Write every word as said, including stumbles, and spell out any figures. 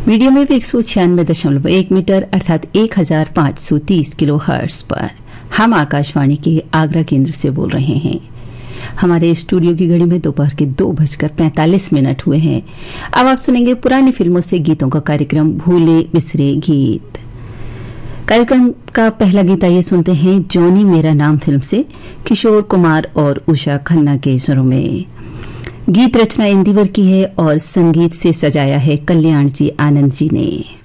Medium wave एक सौ छियानवे दशमलव एक मीटर अर्थात एक हजार पाँच सौ तीस किलो हर्ट्ज पर हम आकाशवाणी के आगरा केंद्र से बोल रहे हैं। हमारे स्टूडियो की घड़ी में दोपहर के दो बजकर पैंतालीस मिनट हुए हैं। अब आप सुनेंगे पुरानी फिल्मों से गीतों का कार्यक्रम भूले बिसरे गीत। कार्यक्रम का पहला गीत आइए सुनते हैं जॉनी मेरा नाम फिल्म से किशोर कुमार और उषा खन्ना के स्वरों में। गीत रचना इंदिवर की है और संगीत से सजाया है कल्याण जी आनंद जी ने।